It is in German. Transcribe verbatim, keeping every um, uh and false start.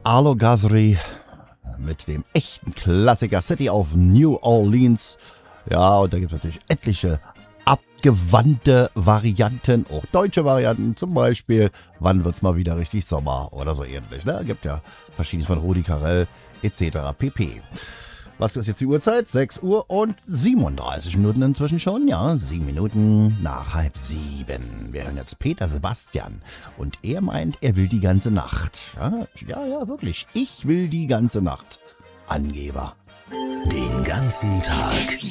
Arlo Guthrie mit dem echten Klassiker City of New Orleans. Ja, und da gibt es natürlich etliche abgewandte Varianten, auch deutsche Varianten, zum Beispiel, wann wird's mal wieder richtig Sommer oder so ähnlich. Ne? Gibt ja verschiedenes von Rudi Carrell et cetera pp. Was ist jetzt die Uhrzeit? sechs Uhr und siebenunddreißig Minuten inzwischen schon. Ja, sieben Minuten nach halb sieben. Wir hören jetzt Peter Sebastian. Und er meint, er will die ganze Nacht. Ja, ja, ja, wirklich. Ich will die ganze Nacht. Angeber. Den ganzen Tag